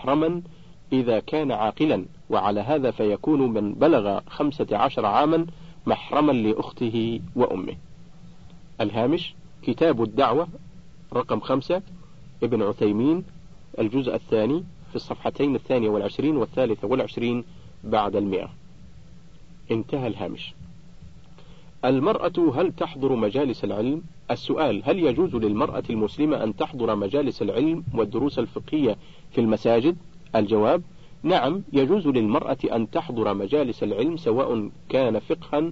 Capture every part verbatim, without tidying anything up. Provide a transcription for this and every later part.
محرما إذا كان عاقلا، وعلى هذا فيكون من بلغ خمسة عشر عاما محرما لأخته وأمه. الهامش: كتاب الدعوة رقم خمسة، ابن عثيمين، الجزء الثاني، في الصفحتين الثانية والعشرين والثالثة والعشرين بعد المئة. انتهى الهامش. المرأة هل تحضر مجالس العلم؟ السؤال: هل يجوز للمرأة المسلمة أن تحضر مجالس العلم والدروس الفقهية في المساجد؟ الجواب: نعم، يجوز للمرأة أن تحضر مجالس العلم سواء كان فقها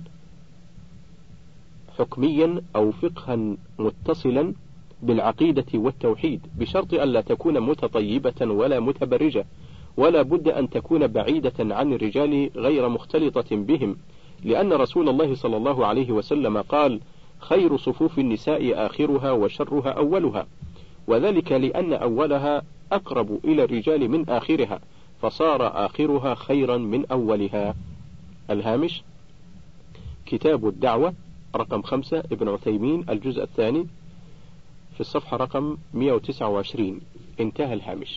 حكميا أو فقها متصلا بالعقيدة والتوحيد، بشرط ألا تكون متطيبة ولا متبرجة، ولا بد أن تكون بعيدة عن الرجال غير مختلطة بهم، لأن رسول الله صلى الله عليه وسلم قال: خير صفوف النساء آخرها وشرها أولها، وذلك لأن أولها أقرب إلى الرجال من آخرها، فصار آخرها خيرا من أولها. الهامش: كتاب الدعوة رقم خمسة، ابن عثيمين، الجزء الثاني، في الصفحة رقم مئة وتسعة وعشرين. انتهى الهامش.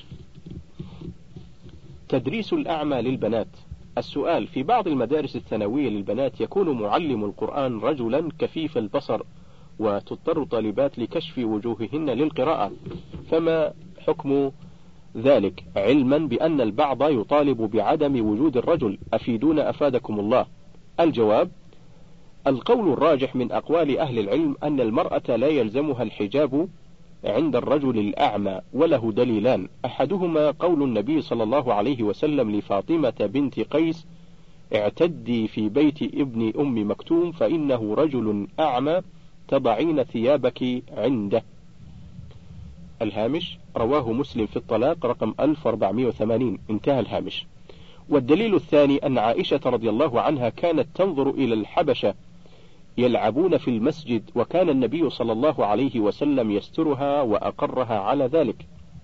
تدريس الأعمى للبنات. السؤال: في بعض المدارس الثانوية للبنات يكون معلم القرآن رجلا كفيف البصر، وتضطر الطالبات لكشف وجوههن للقراءة، فما حكم ذلك، علما بأن البعض يطالب بعدم وجود الرجل؟ أفيدونا أفادكم الله. الجواب: القول الراجح من أقوال أهل العلم أن المرأة لا يلزمها الحجاب عند الرجل الأعمى، وله دليلان: أحدهما قول النبي صلى الله عليه وسلم لفاطمة بنت قيس: اعتدي في بيت ابن أم مكتوم فإنه رجل أعمى تضعين ثيابك عنده. الهامش: رواه مسلم في الطلاق رقم ألف وأربعمئة وثمانين. انتهى الهامش. والدليل الثاني أن عائشة رضي الله عنها كانت تنظر إلى الحبشة يلعبون في المسجد، وكان النبي صلى الله عليه وسلم يسترها وأقرها على ذلك.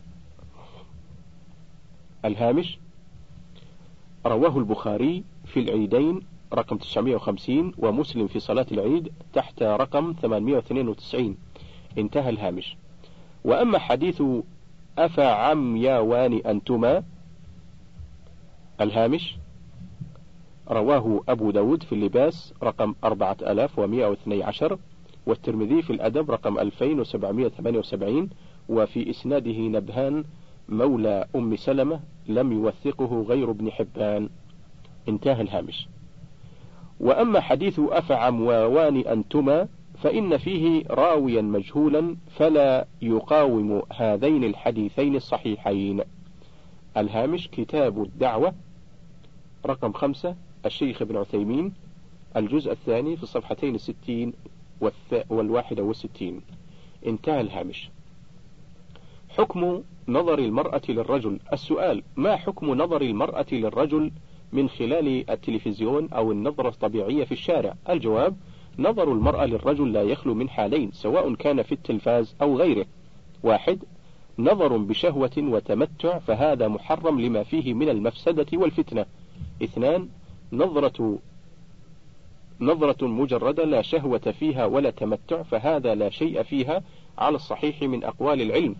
الهامش: رواه البخاري في العيدين رقم تسعمئة وخمسين، ومسلم في صلاة العيد تحت رقم ثمانمئة واثنين وتسعين. انتهى الهامش. وأما حديث أفعمياوان أنتما، الهامش: رواه أبو داود في اللباس رقم أربعة آلاف ومئة واثني عشر، والترمذي في الأدب رقم ألفين وسبعمئة وثمانية وسبعين، وفي إسناده نبهان مولى أم سلمة لم يوثقه غير ابن حبان. انتهى الهامش. وأما حديث أفعمواوان أنتما فإن فيه راويا مجهولا، فلا يقاوم هذين الحديثين الصحيحين. الهامش: كتاب الدعوة رقم خمسة، الشيخ ابن عثيمين، الجزء الثاني، في الصفحتين الستين والواحدة والستين. انتهى الهامش. حكم نظر المرأة للرجل. السؤال: ما حكم نظر المرأة للرجل من خلال التلفزيون أو النظرة الطبيعية في الشارع؟ الجواب: نظر المرأة للرجل لا يخلو من حالين، سواء كان في التلفاز أو غيره: واحد، نظر بشهوة وتمتع، فهذا محرم لما فيه من المفسدة والفتنة. اثنان، نظرة نظرة مجردة لا شهوة فيها ولا تمتع، فهذا لا شيء فيها على الصحيح من أقوال العلم.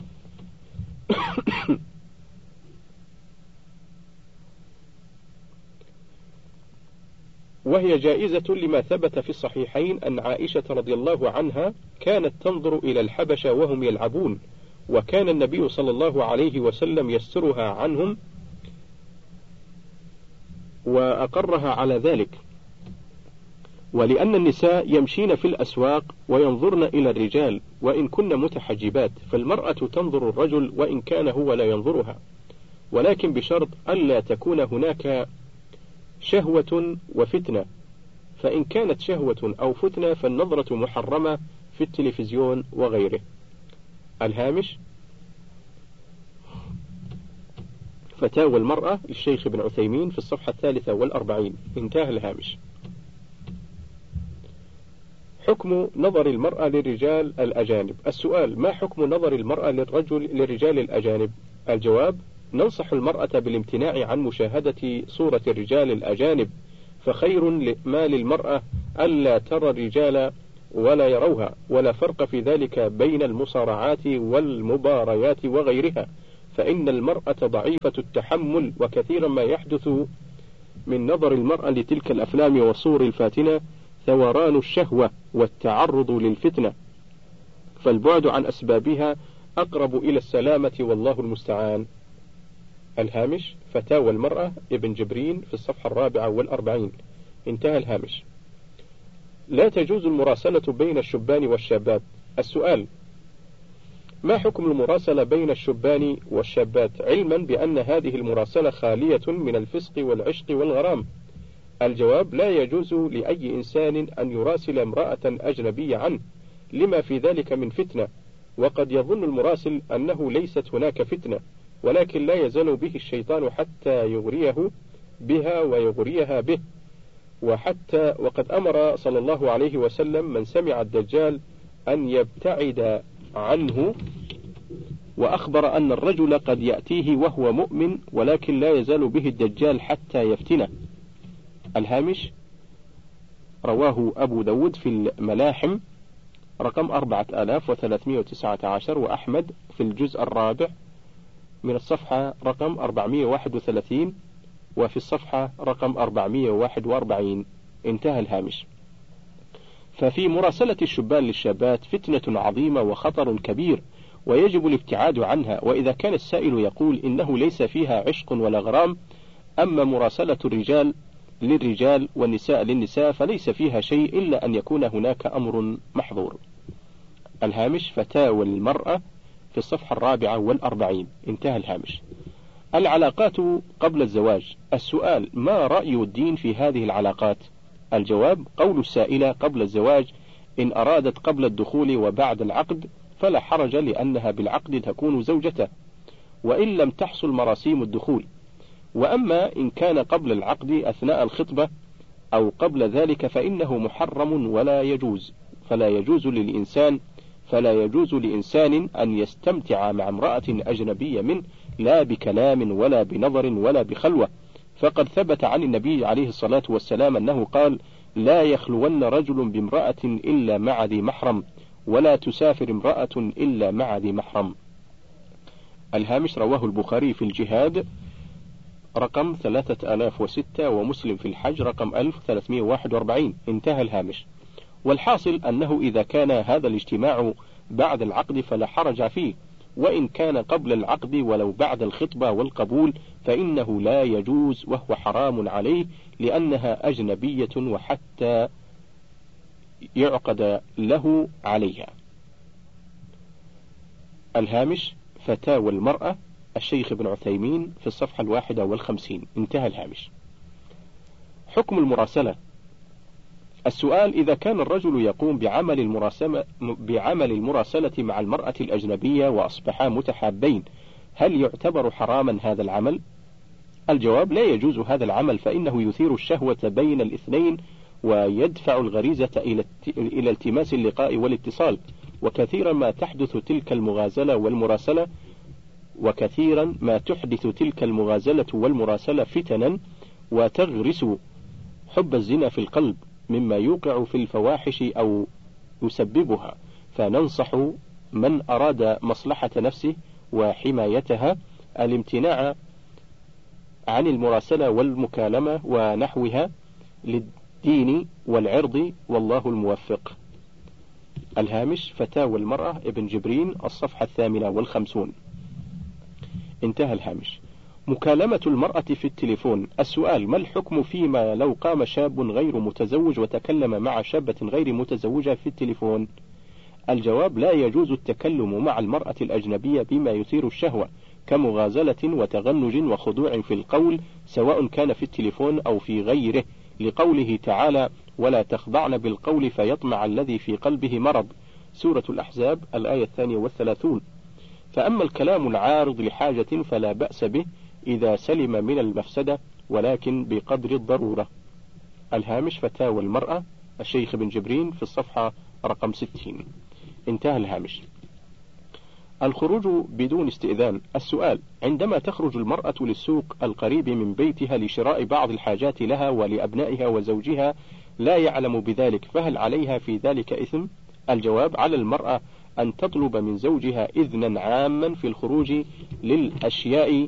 وهي جائزة لما ثبت في الصحيحين أن عائشة رضي الله عنها كانت تنظر إلى الحبشة وهم يلعبون، وكان النبي صلى الله عليه وسلم يسترها عنهم وأقرها على ذلك. ولأن النساء يمشين في الأسواق وينظرن إلى الرجال وإن كن متحجبات، فالمرأة تنظر الرجل وإن كان هو لا ينظرها، ولكن بشرط ألا تكون هناك شهوة وفتنة، فإن كانت شهوة أو فتنة فالنظرة محرمة في التلفزيون وغيره. الهامش: فتاوى المرأة للشيخ ابن عثيمين في الصفحة الثالثة والأربعين. انتهى الهامش. حكم نظر المرأة للرجال الأجانب. السؤال: ما حكم نظر المرأة للرجل للرجال الأجانب؟ الجواب: ننصح المرأة بالامتناع عن مشاهدة صورة الرجال الأجانب، فخير ما للمرأة ألا ترى الرجال ولا يروها، ولا فرق في ذلك بين المصارعات والمباريات وغيرها، فإن المرأة ضعيفة التحمل، وكثيرا ما يحدث من نظر المرأة لتلك الأفلام والصور الفاتنة ثوران الشهوة والتعرض للفتنة، فالبعد عن أسبابها أقرب إلى السلامة والله المستعان. الهامش: فتاوى المرأة ابن جبرين في الصفحة الرابعة والأربعين. انتهى الهامش. لا تجوز المراسلة بين الشبان والشابات. السؤال: ما حكم المراسلة بين الشبان والشابات، علما بأن هذه المراسلة خالية من الفسق والعشق والغرام؟ الجواب: لا يجوز لأي إنسان أن يراسل امرأة أجنبية عنه، لما في ذلك من فتنة، وقد يظن المراسل أنه ليست هناك فتنة، ولكن لا يزال به الشيطان حتى يغريه بها ويغريها به. وحتى وقد أمر صلى الله عليه وسلم من سمع الدجال أن يبتعد عنه، وأخبر أن الرجل قد يأتيه وهو مؤمن ولكن لا يزال به الدجال حتى يفتنه. الهامش: رواه أبو داود في الملاحم رقم أربعة آلاف وثلاثمائة وتسعة عشر، وأحمد في الجزء الرابع من الصفحة رقم أربعمائة وواحد وثلاثين، وفي الصفحة رقم أربعمائة وواحد وأربعين. انتهى الهامش. ففي مراسلة الشبان للشابات فتنة عظيمة وخطر كبير، ويجب الابتعاد عنها. وإذا كان السائل يقول إنه ليس فيها عشق ولا غرام، أما مراسلة الرجال للرجال والنساء للنساء فليس فيها شيء إلا أن يكون هناك أمر محظور. الهامش: فتاوى المرأة في الصفحة الرابعة والأربعين. انتهى الهامش. العلاقات قبل الزواج. السؤال: ما رأي الدين في هذه العلاقات؟ الجواب: قول السائلة قبل الزواج إن أرادت قبل الدخول وبعد العقد فلا حرج، لأنها بالعقد تكون زوجته، وإن لم تحصل مراسيم الدخول. وأما إن كان قبل العقد أثناء الخطبة أو قبل ذلك فإنه محرم ولا يجوز. فلا يجوز للإنسان فلا يجوز لإنسان أن يستمتع مع امرأة أجنبية منه، لا بكلام ولا بنظر ولا بخلوة، فقد ثبت عن النبي عليه الصلاة والسلام أنه قال: لا يخلون رجل بامرأة إلا مع ذي محرم، ولا تسافر امرأة إلا مع ذي محرم. الهامش: رواه البخاري في الجهاد رقم ثلاثة آلاف وستة، ومسلم في الحج رقم ألف وثلاثمائة وواحد وأربعين. انتهى الهامش. والحاصل أنه إذا كان هذا الاجتماع بعد العقد فلا حرج فيه، وإن كان قبل العقد ولو بعد الخطبة والقبول فإنه لا يجوز وهو حرام عليه، لأنها أجنبية وحتى يعقد له عليها. الهامش: فتاوى المرأة الشيخ ابن عثيمين في الصفحة الواحدة والخمسين. انتهى الهامش. حكم المراسلة. السؤال: إذا كان الرجل يقوم بعمل المراسلة, بعمل المراسلة مع المرأة الأجنبية وأصبحا متحابين، هل يعتبر حراما هذا العمل؟ الجواب: لا يجوز هذا العمل، فإنه يثير الشهوة بين الاثنين ويدفع الغريزة إلى التماس اللقاء والاتصال، وكثيرا ما تحدث تلك المغازلة والمراسلة وكثيرا ما تحدث تلك المغازلة والمراسلة فتنا وتغرس حب الزنا في القلب، مما يوقع في الفواحش أو يسببها. فننصح من أراد مصلحة نفسه وحمايتها الامتناع عن المراسلة والمكالمة ونحوها للدين والعرض، والله الموفق. الهامش: فتاوى المرأة ابن جبرين الصفحة الثامنة والخمسون. انتهى الهامش. مكالمة المرأة في التليفون. السؤال: ما الحكم فيما لو قام شاب غير متزوج وتكلم مع شابة غير متزوجة في التليفون؟ الجواب: لا يجوز التكلم مع المرأة الأجنبية بما يثير الشهوة كمغازلة وتغنج وخضوع في القول، سواء كان في التليفون أو في غيره، لقوله تعالى: ولا تخضعن بالقول فيطمع الذي في قلبه مرض، سورة الأحزاب الآية الثانية والثلاثون. فأما الكلام العارض لحاجة فلا بأس به إذا سلم من المفسدة، ولكن بقدر الضرورة. الهامش: فتاوى المرأة الشيخ ابن جبرين في الصفحة رقم ستين. انتهى الهامش. الخروج بدون استئذان. السؤال: عندما تخرج المرأة للسوق القريب من بيتها لشراء بعض الحاجات لها ولأبنائها وزوجها لا يعلم بذلك، فهل عليها في ذلك إثم؟ الجواب: على المرأة أن تطلب من زوجها إذنا عاما في الخروج للأشياء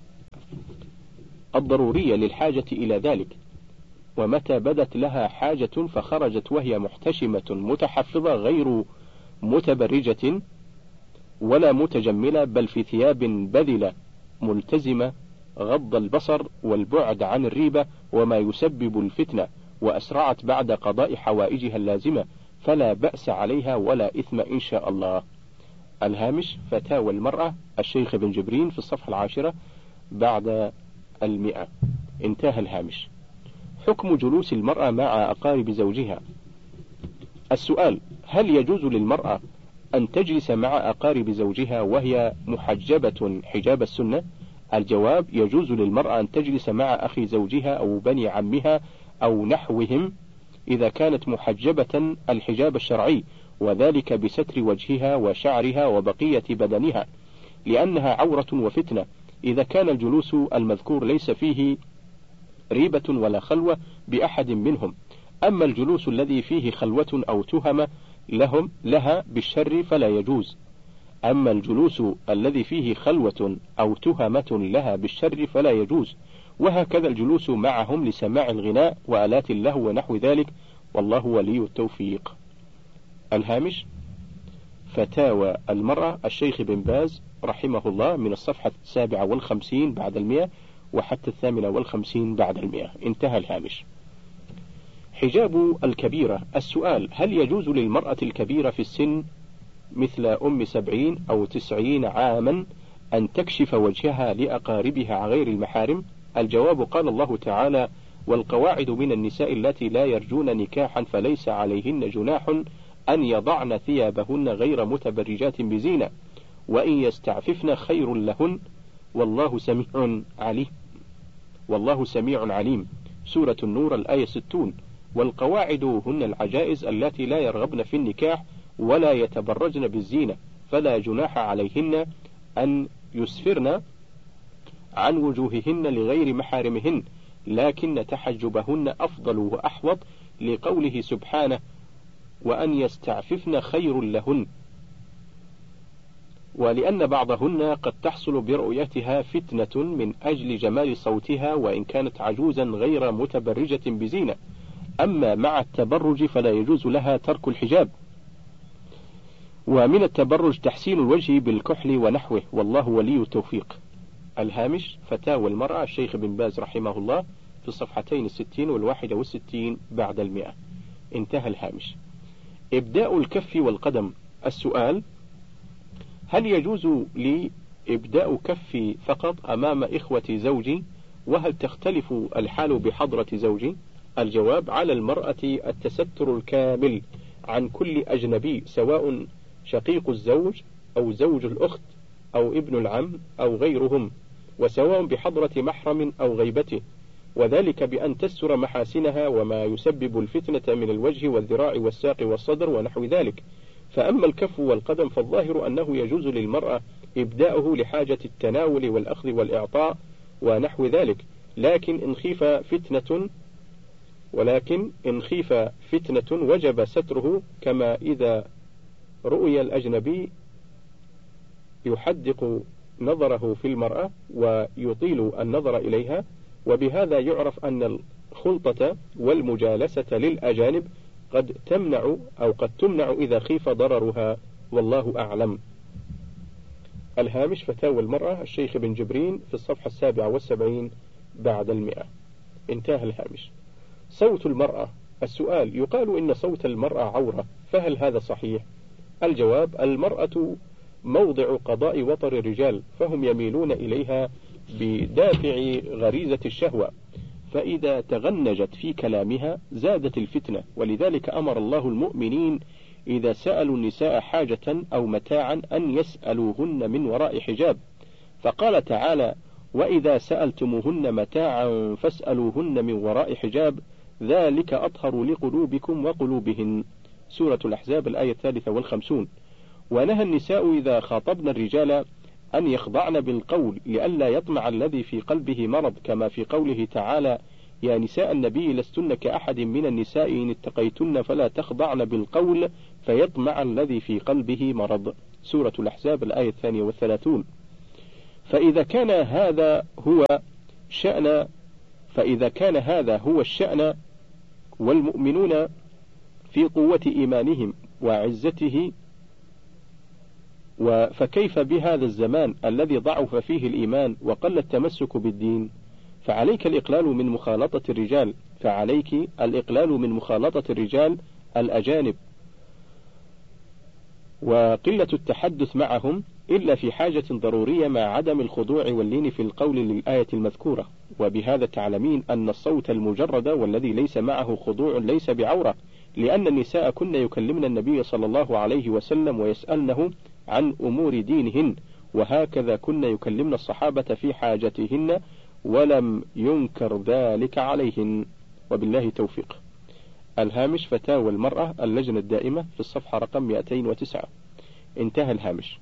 الضرورية للحاجة إلى ذلك، ومتى بدت لها حاجة فخرجت وهي محتشمة متحفظة غير متبرجة ولا متجملة، بل في ثياب بذلة ملتزمة، غض البصر والبعد عن الريبة وما يسبب الفتنة، وأسرعت بعد قضاء حوائجها اللازمة، فلا بأس عليها ولا إثم إن شاء الله. الهامش: فتاوى المرأة، الشيخ بن جبرين، في الصفحة العاشرة بعد المئة. انتهى الهامش. حكم جلوس المرأة مع أقارب زوجها. السؤال: هل يجوز للمرأة أن تجلس مع أقارب زوجها وهي محجبة حجاب السنة؟ الجواب: يجوز للمرأة أن تجلس مع أخي زوجها أو بني عمها أو نحوهم إذا كانت محجبة الحجاب الشرعي، وذلك بستر وجهها وشعرها وبقية بدنها، لأنها عورة وفتنة، إذا كان الجلوس المذكور ليس فيه ريبة ولا خلوة بأحد منهم. أما الجلوس الذي فيه خلوة أو تهم لهم لها بالشر فلا يجوز. أما الجلوس الذي فيه خلوة أو تهمة لها بالشر فلا يجوز، وهكذا الجلوس معهم لسماع الغناء وآلات اللهو ونحو ذلك، والله ولي التوفيق. الهامش: فتاوى المرأة، الشيخ بن باز رحمه الله، من الصفحة السابعة والخمسين بعد المئة وحتى الثامنة والخمسين بعد المئة. انتهى الهامش. حجاب الكبيرة. السؤال: هل يجوز للمرأة الكبيرة في السن مثل أم سبعين أو تسعين عاما أن تكشف وجهها لأقاربها غير المحارم؟ الجواب: قال الله تعالى: والقواعد من النساء التي لا يرجون نكاحا فليس عليهن جناح أن يضعن ثيابهن غير متبرجات بزينة، وإن يستعففن خير لهن، والله سميع عليم. والله سميع عليم. سورة النور الآية ستون. والقواعد هن العجائز التي لا يرغبن في النكاح ولا يتبرجن بالزينة، فلا جناح عليهن أن يسفرن عن وجوههن لغير محارمهن، لكن تحجبهن أفضل وأحوط، لقوله سبحانه: وأن يستعففن خير لهن، ولأن بعضهن قد تحصل برؤيتها فتنة من أجل جمال صوتها وإن كانت عجوزا غير متبرجة بزينة. أما مع التبرج فلا يجوز لها ترك الحجاب. ومن التبرج تحسين الوجه بالكحل ونحوه، والله ولي التوفيق. الهامش: فتاوى المرأة، الشيخ بن باز رحمه الله، في الصفحتين الستين والواحدة والستين بعد المئة. انتهى الهامش. إبداء الكف والقدم. السؤال: هل يجوز لي إبداء كفي فقط أمام إخوة زوجي؟ وهل تختلف الحال بحضرة زوجي؟ الجواب: على المرأة التستر الكامل عن كل أجنبي، سواء شقيق الزوج أو زوج الأخت أو ابن العم أو غيرهم، وسواء بحضرة محرم أو غيبته، وذلك بأن تستر محاسنها وما يسبب الفتنة من الوجه والذراع والساق والصدر ونحو ذلك. فأما الكف والقدم فالظاهر أنه يجوز للمرأة إبداؤه لحاجة التناول والأخذ والإعطاء ونحو ذلك، لكن إن خيف فتنة ولكن إن خيف فتنة وجب ستره، كما إذا رؤي الأجنبي يحدق نظره في المرأة ويطيل النظر إليها، وبهذا يعرف أن الخلطة والمجالسة للأجانب قد تمنع أو قد تمنع إذا خيف ضررها، والله أعلم. الهامش: فتاوى المرأة، الشيخ بن جبرين، في الصفحة السابعة والسبعين بعد المئة. انتهى الهامش. صوت المرأة. السؤال: يقال إن صوت المرأة عورة، فهل هذا صحيح؟ الجواب: المرأة موضع قضاء وطر الرجال، فهم يميلون إليها بدافع غريزة الشهوة، فإذا تغنجت في كلامها زادت الفتنة، ولذلك أمر الله المؤمنين إذا سألوا النساء حاجة أو متاعا أن يسألوهن من وراء حجاب، فقال تعالى: وإذا سألتموهن متاعا فاسألوهن من وراء حجاب، ذلك أطهر لقلوبكم وقلوبهن. سورة الأحزاب الآية الثالثة والخمسون. ونهى النساء إذا خاطبن الرجال أن يخضعن بالقول لئلا يطمع الذي في قلبه مرض، كما في قوله تعالى: يا نساء النبي لستن كأحد من النساء إن اتقيتن فلا تخضعن بالقول فيطمع الذي في قلبه مرض. سورة الأحزاب الآية الثانية والثلاثون. فإذا كان هذا هو شأن فإذا كان هذا هو الشأن والمؤمنون في قوة إيمانهم وعزته، فكيف بهذا الزمان الذي ضعف فيه الإيمان وقل التمسك بالدين؟ فعليك الإقلال من مخالطة الرجال فعليك الإقلال من مخالطة الرجال الأجانب وقلة التحدث معهم إلا في حاجة ضرورية مع عدم الخضوع واللين في القول للآية المذكورة. وبهذا تعلمين أن الصوت المجرد والذي ليس معه خضوع ليس بعورة، لأن النساء كن يكلمن النبي صلى الله عليه وسلم ويسألنه عن أمور دينهن، وهكذا كن يكلمن الصحابة في حاجتهن ولم ينكر ذلك عليهن. وبالله توفيق. الهامش فتاوى المرأة اللجنة الدائمة في الصفحة رقم مئتين وتسعة. انتهى الهامش.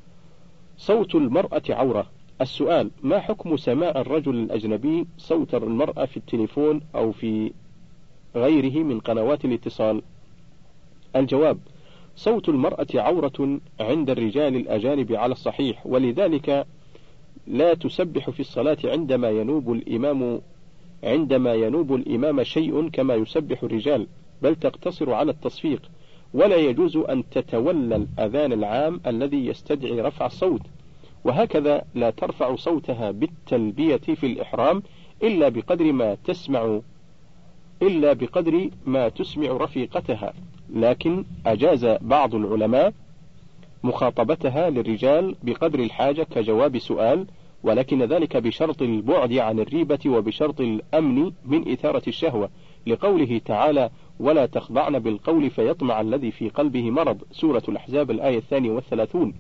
صوت المرأة عورة. السؤال: ما حكم سماع الرجل الأجنبي صوت المرأة في التليفون أو في غيره من قنوات الاتصال؟ الجواب: صوت المرأة عورة عند الرجال الأجانب على الصحيح، ولذلك لا تسبح في الصلاة عندما ينوب الإمام عندما ينوب الإمام شيء كما يسبح الرجال، بل تقتصر على التصفيق، ولا يجوز أن تتولى الأذان العام الذي يستدعي رفع الصوت. وهكذا لا ترفع صوتها بالتلبية في الإحرام إلا بقدر ما تسمع إلا بقدر ما تسمع رفيقتها، لكن أجاز بعض العلماء مخاطبتها للرجال بقدر الحاجة كجواب سؤال، ولكن ذلك بشرط البعد عن الريبة وبشرط الأمن من إثارة الشهوة، لقوله تعالى: ولا تخضعن بالقول فيطمع الذي في قلبه مرض. سورة الأحزاب الآية الثانية والثلاثون.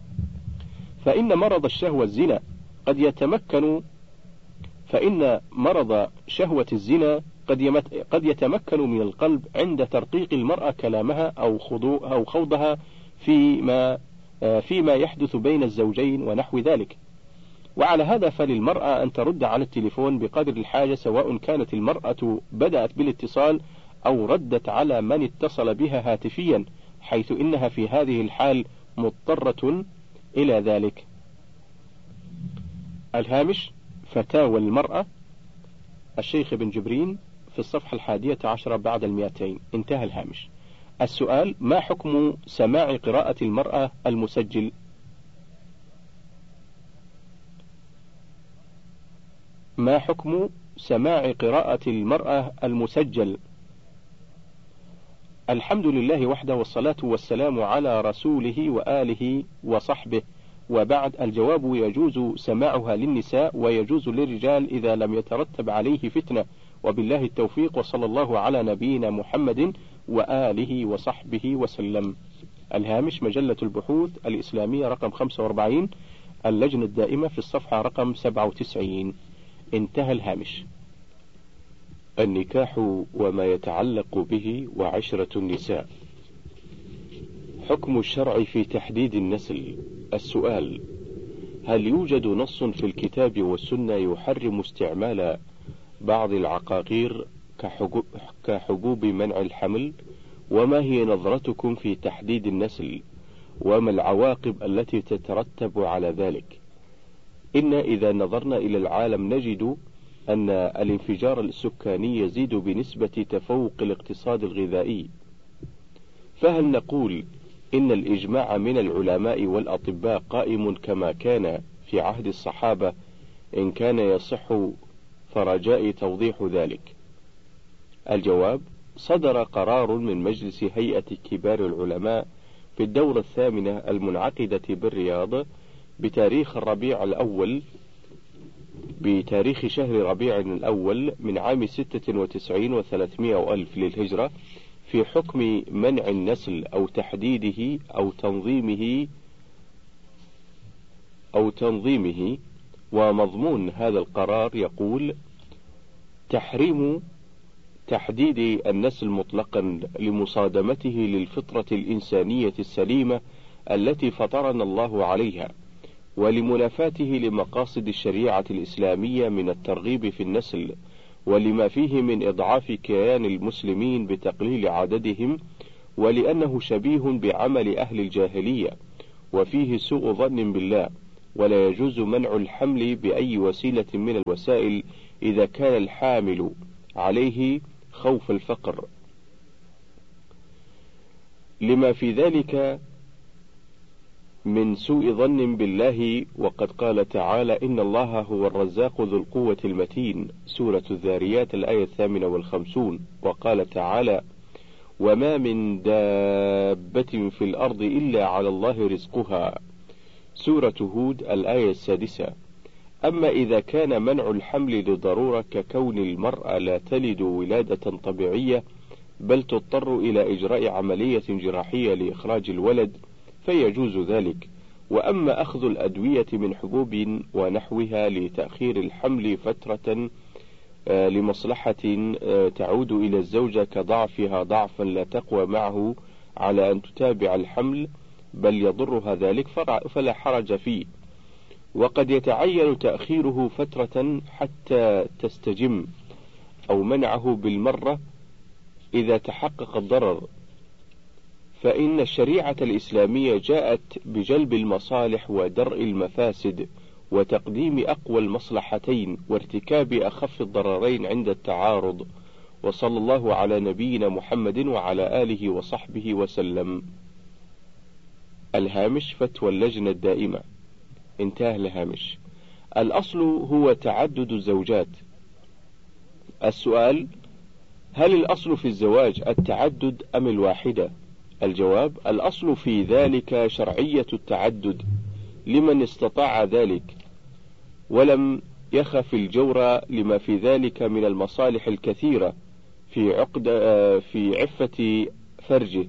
فإن مرض الشهوة الزنا قد يتمكن فإن مرض شهوة الزنا قد, يمت... قد يتمكن من القلب عند ترقيق المرأة كلامها أو, خضو... أو خوضها فيما... فيما يحدث بين الزوجين ونحو ذلك. وعلى هذا فللمرأة أن ترد على التليفون بقدر الحاجة، سواء كانت المرأة بدأت بالاتصال أو ردت على من اتصل بها هاتفيا، حيث إنها في هذه الحال مضطرة إلى ذلك. الهامش فتاوى المرأة الشيخ ابن جبرين في الصفحة الحادية عشرة بعد المئتين. انتهى الهامش. السؤال: ما حكم سماع قراءة المرأة المسجل؟ ما حكم سماع قراءة المرأة المسجل؟ الحمد لله وحده، والصلاة والسلام على رسوله وآله وصحبه، وبعد. الجواب: يجوز سماعها للنساء ويجوز للرجال إذا لم يترتب عليه فتنة، وبالله التوفيق، وصلى الله على نبينا محمد وآله وصحبه وسلم. الهامش مجلة البحوث الإسلامية رقم خمسة وأربعين، اللجنة الدائمة في الصفحة رقم سبعة وتسعين. انتهى الهامش. النكاح وما يتعلق به وعشرة النساء. حكم الشرع في تحديد النسل. السؤال: هل يوجد نص في الكتاب والسنة يحرم استعمال بعض العقاقير كحبوب منع الحمل؟ وما هي نظرتكم في تحديد النسل؟ وما العواقب التي تترتب على ذلك؟ إن إذا نظرنا إلى العالم نجد أن الانفجار السكاني يزيد بنسبة تفوق الاقتصاد الغذائي، فهل نقول إن الإجماع من العلماء والأطباء قائم كما كان في عهد الصحابة؟ إن كان يصح فرجاء توضيح ذلك. الجواب: صدر قرار من مجلس هيئة كبار العلماء في الدورة الثامنة المنعقدة بالرياض بتاريخ الربيع الأول بتاريخ شهر ربيع الأول من عام ستة وتسعين وثلاثمائة وألف للهجرة في حكم منع النسل أو تحديده أو تنظيمه أو تنظيمه ومضمون هذا القرار يقول: تحريم تحديد النسل مطلقا لمصادمته للفطرة الإنسانية السليمة التي فطرنا الله عليها، ولمنافاته لمقاصد الشريعة الإسلامية من الترغيب في النسل، ولما فيه من إضعاف كيان المسلمين بتقليل عددهم ولأنه شبيه بعمل أهل الجاهلية، وفيه سوء ظن بالله، ولا يجوز منع الحمل بأي وسيلة من الوسائل إذا كان الحامل عليه خوف الفقر، لما في ذلك من سوء ظن بالله. وقد قال تعالى: إن الله هو الرزاق ذو القوة المتين، سورة الذاريات الآية الثامنة والخمسون. وقال تعالى: وما من دابة في الأرض إلا على الله رزقها، سورة هود الآية السادسة. أما إذا كان منع الحمل لضرورة ككون المرأة لا تلد ولادة طبيعية بل تضطر إلى إجراء عملية جراحية لإخراج الولد فيجوز ذلك. وأما أخذ الأدوية من حبوب ونحوها لتأخير الحمل فترة لمصلحة تعود إلى الزوجة كضعفها ضعفا لا تقوى معه على أن تتابع الحمل بل يضرها ذلك فلا حرج فيه. وقد يتعين تأخيره فترة حتى تستجم أو منعه بالمرة إذا تحقق الضرر، فإن الشريعة الإسلامية جاءت بجلب المصالح ودرء المفاسد وتقديم أقوى المصلحتين وارتكاب أخف الضررين عند التعارض. وصلى الله على نبينا محمد وعلى آله وصحبه وسلم. الهامش: فتوى اللجنة الدائمة. انتهى الهامش. الأصل هو تعدد الزوجات. السؤال: هل الأصل في الزواج التعدد أم الواحدة؟ الجواب: الأصل في ذلك شرعية التعدد لمن استطاع ذلك ولم يخف الجور لما في ذلك من المصالح الكثيرة في عقد في عفة فرجه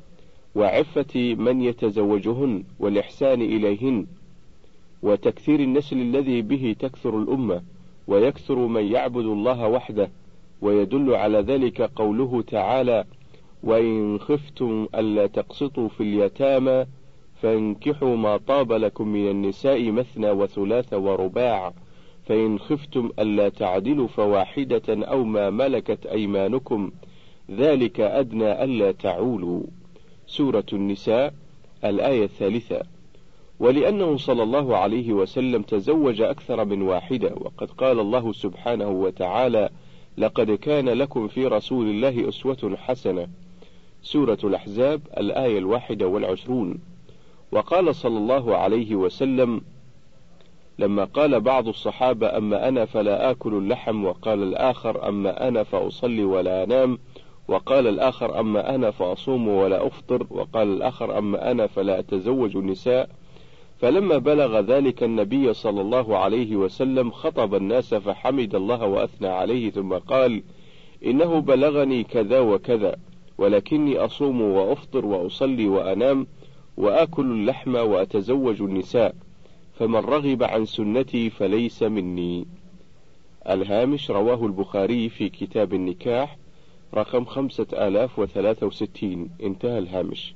وعفة من يتزوجهن والإحسان إليهن وتكثير النسل الذي به تكثر الأمة ويكثر من يعبد الله وحده. ويدل على ذلك قوله تعالى: وإن خفتم ألا تقسطوا في اليتامى فانكحوا ما طاب لكم من النساء مثنى وثلاث ورباع فإن خفتم ألا تعدلوا فواحدة أو ما ملكت أيمانكم ذلك أدنى ألا تعولوا، سورة النساء الآية الثالثة. ولأنه صلى الله عليه وسلم تزوج أكثر من واحدة، وقد قال الله سبحانه وتعالى: لقد كان لكم في رسول الله أسوة حسنة، سورة الأحزاب الآية الواحدة والعشرون. وقال صلى الله عليه وسلم لما قال بعض الصحابة: أما أنا فلا آكل اللحم، وقال الآخر: أما أنا فأصلي ولا أنام، وقال الآخر: أما أنا فأصوم ولا أفطر، وقال الآخر: أما أنا فلا أتزوج النساء. فلما بلغ ذلك النبي صلى الله عليه وسلم خطب الناس فحمد الله وأثنى عليه ثم قال: إنه بلغني كذا وكذا، ولكني أصوم وأفطر وأصلي وأنام وآكل اللحم وأتزوج النساء، فمن رغب عن سنتي فليس مني. الهامش: رواه البخاري في كتاب النكاح رقم خمسة آلاف وثلاثة وستين. انتهى الهامش.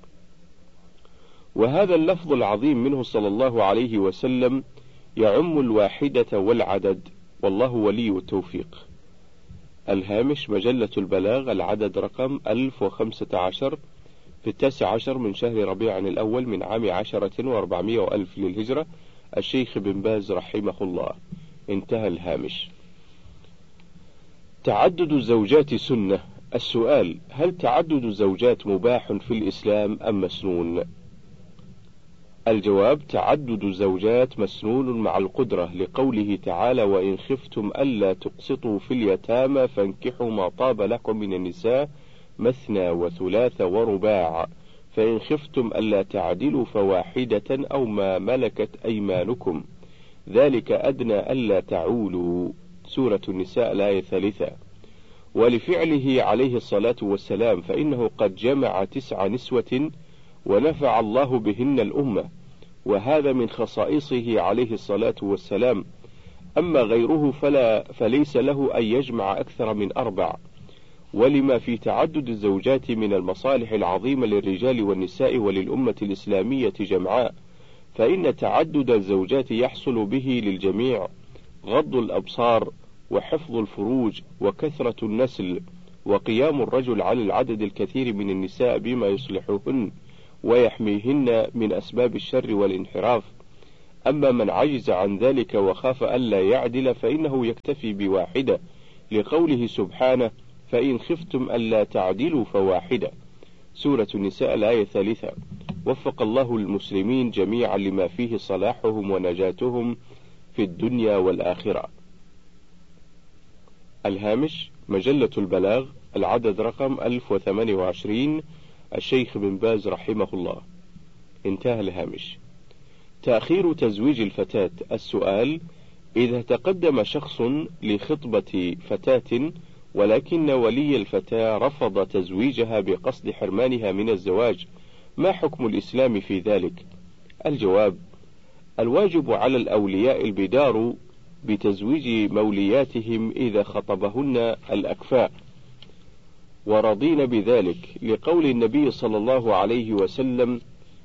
وهذا اللفظ العظيم منه صلى الله عليه وسلم يعم الواحدة والعدد، والله ولي التوفيق. الهامش: مجلة البلاغ العدد رقم ألف وخمسة عشر في التاسع عشر من شهر ربيع الأول من عام عشرة وأربعمائة وألف للهجرة، الشيخ بن باز رحمه الله. انتهى الهامش. تعدد الزوجات سنة. السؤال: هل تعدد الزوجات مباح في الإسلام أم مسنون؟ الجواب: تعدد الزوجات مسنون مع القدرة، لقوله تعالى: وإن خفتم ألا تقسطوا في اليتامى فانكحوا ما طاب لكم من النساء مثنى وثلاث ورباع فإن خفتم ألا تعدلوا فواحدة أو ما ملكت أيمانكم ذلك أدنى ألا تعولوا، سورة النساء الآية الثالثة. ولفعله عليه الصلاة والسلام، فإنه قد جمع تسع نسوة ونفع الله بهن الأمة، وهذا من خصائصه عليه الصلاة والسلام. أما غيره فلا فليس له أن يجمع أكثر من أربع. ولما في تعدد الزوجات من المصالح العظيمة للرجال والنساء وللأمة الإسلامية جمعاء، فإن تعدد الزوجات يحصل به للجميع غض الأبصار وحفظ الفروج وكثرة النسل وقيام الرجل على العدد الكثير من النساء بما يصلحهن ويحميهن من أسباب الشر والانحراف. أما من عجز عن ذلك وخاف ألا يعدل فإنه يكتفي بواحدة، لقوله سبحانه: فإن خفتم ألا تعدلوا فواحدة، سورة النساء الآية الثالثة. وفق الله المسلمين جميعا لما فيه صلاحهم ونجاتهم في الدنيا والآخرة. الهامش: مجلة البلاغ، العدد رقم ألف وثمانية وعشرين، الشيخ بن باز رحمه الله. انتهى الهامش. تأخير تزويج الفتاة. السؤال: إذا تقدم شخص لخطبة فتاة ولكن ولي الفتاة رفض تزويجها بقصد حرمانها من الزواج، ما حكم الإسلام في ذلك؟ الجواب: الواجب على الأولياء البدار بتزويج مولياتهم إذا خطبهن الأكفاء ورضين بذلك، لقول النبي صلى الله عليه وسلم: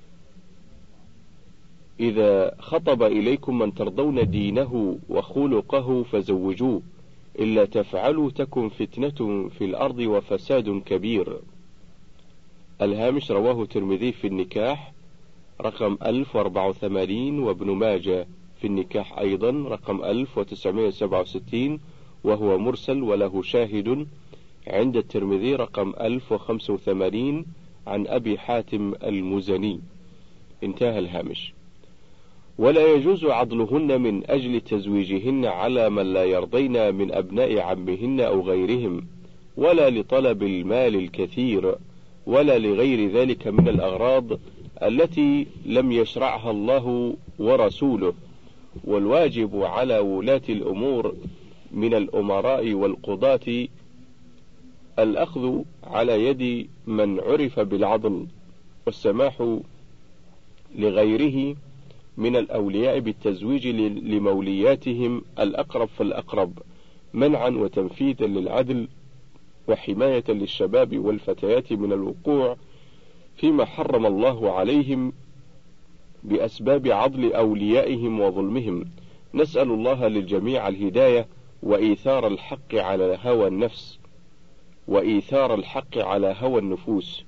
إذا خطب إليكم من ترضون دينه وخلقه فزوجوه، إلا تفعلوا تكن فتنة في الأرض وفساد كبير. الهامش: رواه الترمذي في النكاح رقم ألف وأربعة وثمانين، وابن ماجه في النكاح أيضا رقم ألف وتسعمائة وسبعة وستين، وهو مرسل وله شاهد عند الترمذي رقم ألف وخمسة وثمانين عن أبي حاتم المزني. انتهى الهامش. ولا يجوز عضلهن من أجل تزويجهن على من لا يرضين من أبناء عمهن أو غيرهم، ولا لطلب المال الكثير، ولا لغير ذلك من الأغراض التي لم يشرعها الله ورسوله. والواجب على ولاة الأمور من الأمراء والقضاة الأخذ على يد من عرف بالعضل، والسماح لغيره من الأولياء بالتزويج لمولياتهم الأقرب فالأقرب، منعا وتنفيذا للعدل وحماية للشباب والفتيات من الوقوع فيما حرم الله عليهم بأسباب عضل أوليائهم وظلمهم. نسأل الله للجميع الهداية وإيثار الحق على هوى النفس وإيثار الحق على هوى النفوس.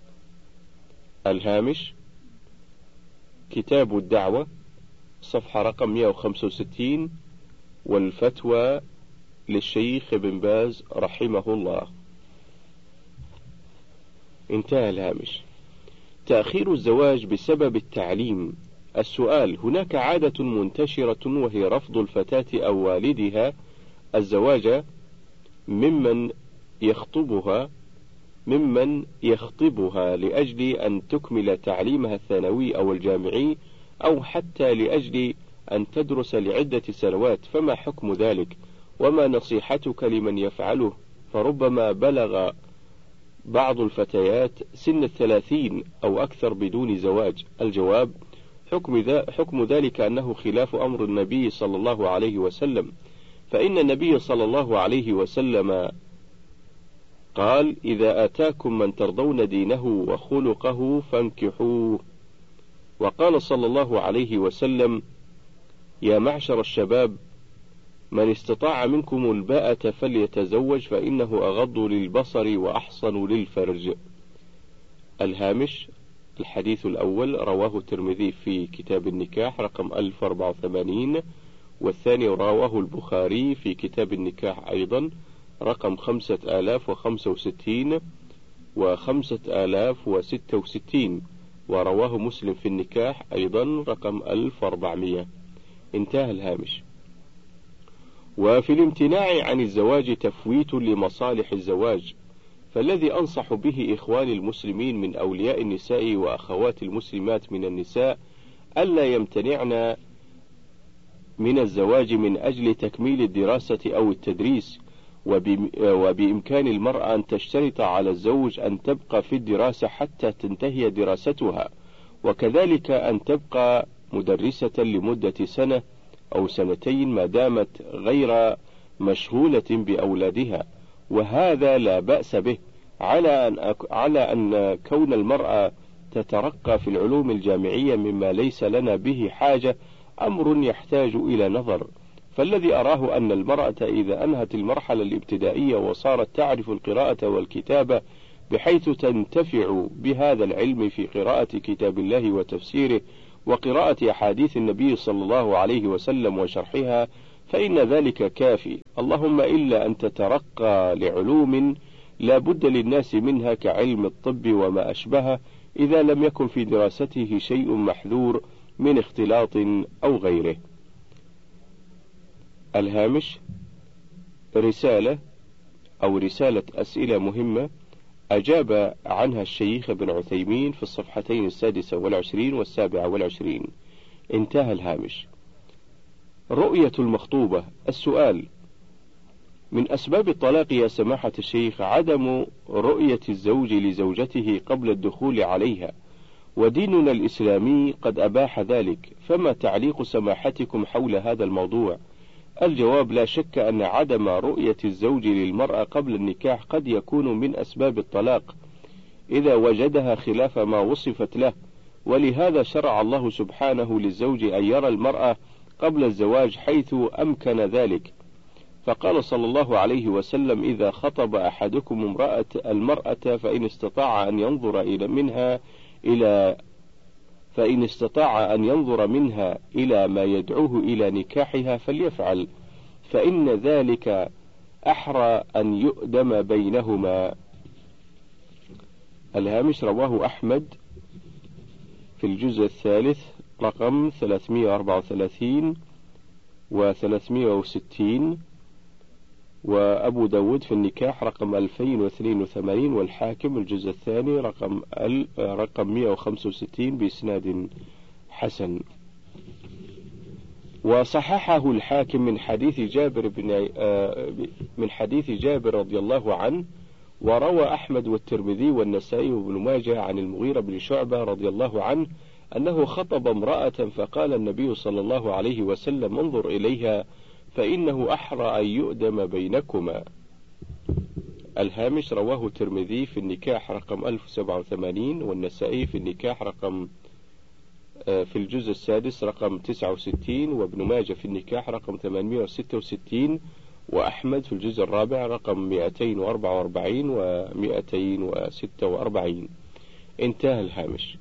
الهامش: كتاب الدعوة، صفحة رقم مئة وخمسة وستين، والفتوى للشيخ بن باز رحمه الله. انتهى الهامش. تأخير الزواج بسبب التعليم. السؤال: هناك عادة منتشرة وهي رفض الفتاة أو والدها الزواج ممن يخطبها ممن يخطبها لأجل أن تكمل تعليمها الثانوي أو الجامعي، أو حتى لأجل أن تدرس لعدة سنوات، فما حكم ذلك؟ وما نصيحتك لمن يفعله؟ فربما بلغ بعض الفتيات سن الثلاثين أو أكثر بدون زواج. الجواب: حكم, ذا حكم ذلك أنه خلاف أمر النبي صلى الله عليه وسلم، فإن النبي صلى الله عليه وسلم قال: إذا أتاكم من ترضون دينه وخلقه فانكحوه. وقال صلى الله عليه وسلم: يا معشر الشباب، من استطاع منكم الباءة فليتزوج فإنه أغض للبصر وأحصن للفرج. الهامش: الحديث الأول رواه الترمذي في كتاب النكاح رقم ألف وأربعة وثمانين، والثاني رواه البخاري في كتاب النكاح أيضا رقم خمسة آلاف وخمسة وستين وخمسة آلاف وستة وستين، ورواه مسلم في النكاح أيضا رقم ألف وأربعمائة. انتهى الهامش. وفي الامتناع عن الزواج تفويت لمصالح الزواج، فالذي أنصح به إخواني المسلمين من أولياء النساء وأخوات المسلمات من النساء ألا يمتنعن من الزواج من أجل تكميل الدراسة أو التدريس، وبإمكان المرأة أن تشترط على الزوج أن تبقى في الدراسة حتى تنتهي دراستها، وكذلك أن تبقى مدرسة لمدة سنة أو سنتين ما دامت غير مشغولة بأولادها، وهذا لا بأس به، على أن, أك... على أن كون المرأة تترقى في العلوم الجامعية مما ليس لنا به حاجة أمر يحتاج إلى نظر، فالذي أراه أن المرأة إذا أنهت المرحلة الابتدائية وصارت تعرف القراءة والكتابة بحيث تنتفع بهذا العلم في قراءة كتاب الله وتفسيره وقراءة أحاديث النبي صلى الله عليه وسلم وشرحها، فإن ذلك كافي، اللهم إلا أن تترقى لعلوم لا بد للناس منها كعلم الطب وما أشبهه، إذا لم يكن في دراسته شيء محذور من اختلاط أو غيره. الهامش: رسالة أو رسالة أسئلة مهمة أجاب عنها الشيخ ابن عثيمين في الصفحتين السادسة والعشرين والسابعة والعشرين. انتهى الهامش. رؤية المخطوبة. السؤال: من أسباب الطلاق يا سماحة الشيخ عدم رؤية الزوج لزوجته قبل الدخول عليها، وديننا الإسلامي قد أباح ذلك، فما تعليق سماحتكم حول هذا الموضوع؟ الجواب: لا شك أن عدم رؤية الزوج للمرأة قبل النكاح قد يكون من أسباب الطلاق إذا وجدها خلاف ما وصفت له، ولهذا شرع الله سبحانه للزوج أن يرى المرأة قبل الزواج حيث أمكن ذلك، فقال صلى الله عليه وسلم: إذا خطب أحدكم امرأة المرأة فإن استطاع أن ينظر إلى منها إلى فإن استطاع أن ينظر منها إلى ما يدعوه إلى نكاحها فليفعل، فإن ذلك أحرى أن يؤدم بينهما. الهامش: رواه أحمد في الجزء الثالث رقم ثلاثمائة وأربعة وثلاثين وثلاثمائة وستين، وأبو داود في النكاح رقم ألفين واثنين وثمانين، والحاكم الجزء الثاني رقم رقم مئة وخمسة وستين بإسناد حسن. وصححه الحاكم من حديث جابر بن من حديث جابر رضي الله عنه، وروى أحمد والترمذي والنسائي وابن ماجه عن المغيرة بن شعبة رضي الله عنه أنه خطب امرأة فقال النبي صلى الله عليه وسلم: انظر إليها فإنه أحرى أن يؤدم بينكما. الهامش: رواه الترمذي في النكاح رقم ألف وسبعة وثمانين، والنسائي في النكاح رقم في الجزء السادس رقم تسعة وستين، وابن ماجه في النكاح رقم ثمانمائة وستة وستين، وأحمد في الجزء الرابع رقم مئتين وأربعة وأربعين ومئتين وستة وأربعين. انتهى الهامش.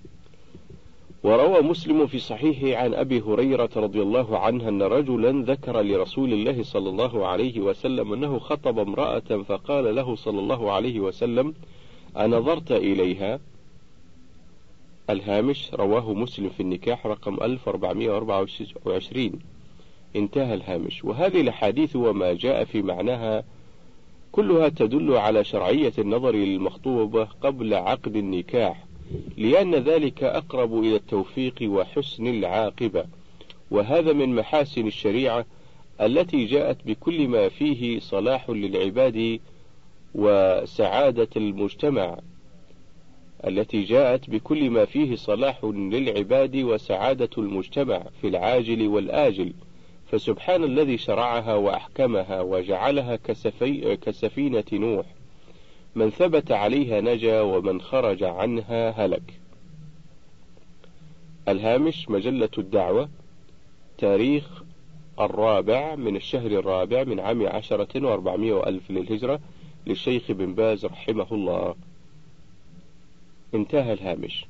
وروى مسلم في صحيحه عن أبي هريرة رضي الله عنه أن رجلا ذكر لرسول الله صلى الله عليه وسلم أنه خطب امرأة فقال له صلى الله عليه وسلم: أنظرت إليها؟ الهامش: رواه مسلم في النكاح رقم ألف وأربعمائة وأربعة وعشرين. انتهى الهامش. وهذه الأحاديث وما جاء في معناها كلها تدل على شرعية النظر للمخطوبة قبل عقد النكاح، لأن ذلك أقرب إلى التوفيق وحسن العاقبة، وهذا من محاسن الشريعة التي جاءت بكل ما فيه صلاح للعباد وسعادة المجتمع التي جاءت بكل ما فيه صلاح للعباد وسعادة المجتمع في العاجل والآجل، فسبحان الذي شرعها وأحكمها وجعلها كسفي كسفينة نوح، من ثبت عليها نجا ومن خرج عنها هلك. الهامش: مجلة الدعوة، تاريخ الرابع من الشهر الرابع من عام عشرة وأربعمائة وألف للهجرة للشيخ بن باز رحمه الله. انتهى الهامش.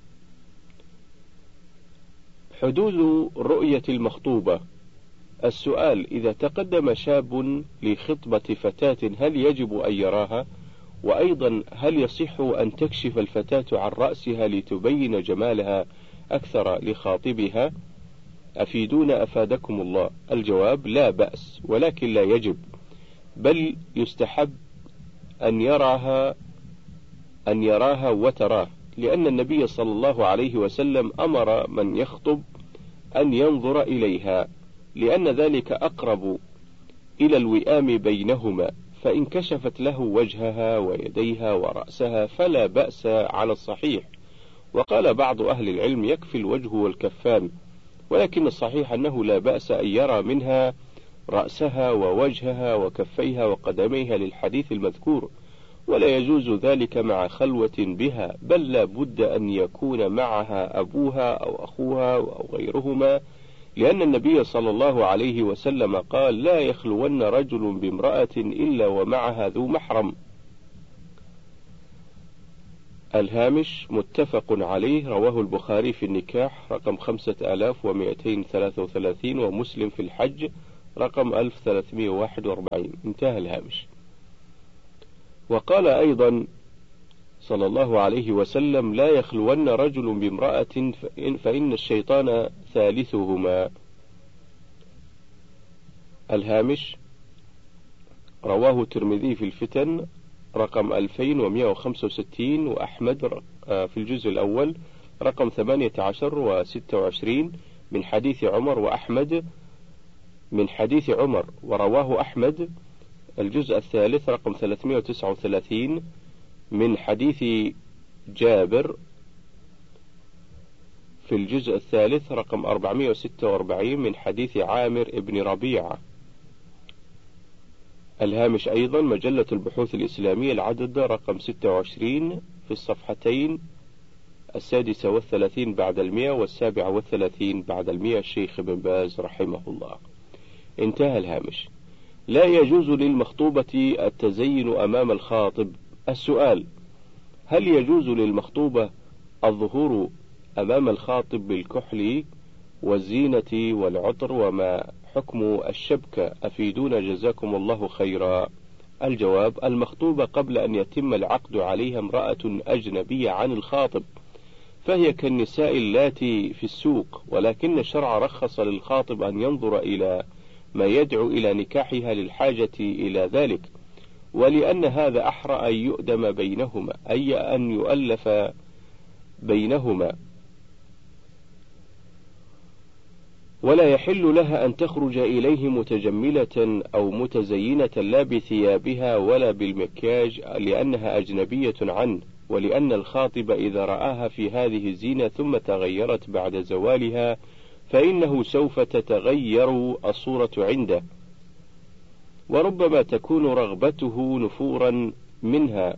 حدود رؤية المخطوبة. السؤال: إذا تقدم شاب لخطبة فتاة هل يجب أن يراها؟ وأيضا هل يصح أن تكشف الفتاة عن رأسها لتبين جمالها أكثر لخاطبها؟ أفيدونا أفادكم الله. الجواب: لا بأس، ولكن لا يجب، بل يستحب أن يراها أن يراها وتراه، لأن النبي صلى الله عليه وسلم أمر من يخطب أن ينظر إليها، لأن ذلك أقرب إلى الوئام بينهما، فإن كشفت له وجهها ويديها ورأسها فلا بأس على الصحيح. وقال بعض أهل العلم: يكفي الوجه والكفان، ولكن الصحيح أنه لا بأس أن يرى منها رأسها ووجهها وكفيها وقدميها للحديث المذكور، ولا يجوز ذلك مع خلوة بها، بل لا بد أن يكون معها أبوها أو أخوها أو غيرهما، لأن النبي صلى الله عليه وسلم قال: لا يخلون رجل بامرأة إلا ومعها ذو محرم. الهامش متفق عليه، رواه البخاري في النكاح رقم خمسة آلاف ومئتين ثلاثة وثلاثين، ومسلم في الحج رقم ألف ثلاثمئة وواحد وأربعين. انتهى الهامش. وقال أيضا صلى الله عليه وسلم: لا يخلون رجل بامرأة فإن الشيطان ثالثهما. الهامش رواه الترمذي في الفتن رقم ألفين ومئة وخمسة وستين، وأحمد في الجزء الأول رقم ثمانية عشر وستة وعشرين من حديث عمر، وأحمد من حديث عمر، ورواه أحمد الجزء الثالث رقم ثلاثمئة وتسعة وثلاثين من حديث جابر في الجزء الثالث رقم أربعمئة وستة وأربعين من حديث عامر ابن ربيعة. الهامش أيضا مجلة البحوث الإسلامية العدد رقم ستة وعشرين في الصفحتين السادسة والثلاثين بعد المئة والسابعة والثلاثين بعد المئة، الشيخ ابن باز رحمه الله. انتهى الهامش. لا يجوز للمخطوبة التزين أمام الخاطب. السؤال: هل يجوز للمخطوبة الظهور أمام الخاطب بالكحل والزينة والعطر؟ وما حكم الشبكة؟ أفيدونا جزاكم الله خيرا. الجواب: المخطوبة قبل أن يتم العقد عليها امرأة أجنبية عن الخاطب، فهي كالنساء اللاتي في السوق، ولكن الشرع رخص للخاطب أن ينظر إلى ما يدعو إلى نكاحها للحاجة إلى ذلك، ولأن هذا أحرى أن يؤدم بينهما، أي أن يؤلف بينهما، ولا يحل لها أن تخرج إليه متجملة أو متزينة لا بثيابها ولا بالمكياج، لأنها أجنبية عنه، ولأن الخاطب إذا رآها في هذه الزينة ثم تغيرت بعد زوالها فإنه سوف تتغير الصورة عنده، وربما تكون رغبته نفورا منها.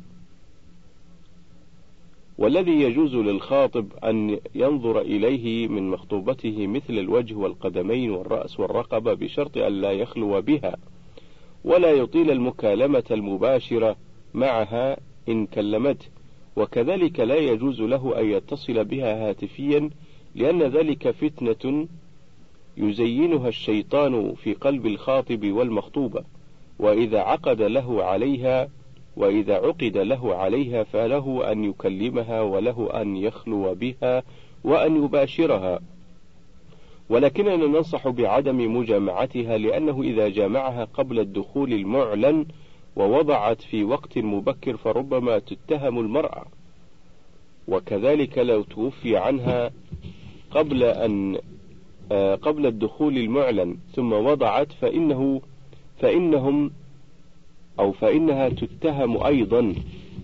والذي يجوز للخاطب أن ينظر إليه من مخطوبته مثل الوجه والقدمين والرأس والرقبة، بشرط أن لا يخلو بها، ولا يطيل المكالمة المباشرة معها إن كلمته، وكذلك لا يجوز له أن يتصل بها هاتفيا، لأن ذلك فتنة يزينها الشيطان في قلب الخاطب والمخطوبة، وإذا عقد له عليها وإذا عقد له عليها فله أن يكلمها وله أن يخلو بها وأن يباشرها، ولكننا ننصح بعدم مجامعتها، لأنه إذا جامعها قبل الدخول المعلن ووضعت في وقت مبكر فربما تتهم المرأة، وكذلك لو توفي عنها قبل أن قبل الدخول المعلن ثم وضعت فإنه فإنهم أو فإنها تتهم أيضا.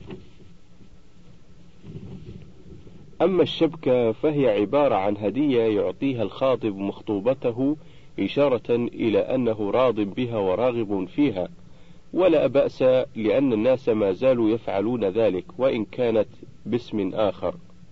أما الشبكة فهي عبارة عن هدية يعطيها الخاطب مخطوبته إشارة إلى أنه راض بها وراغب فيها، ولا بأس، لأن الناس ما زالوا يفعلون ذلك وإن كانت باسم آخر.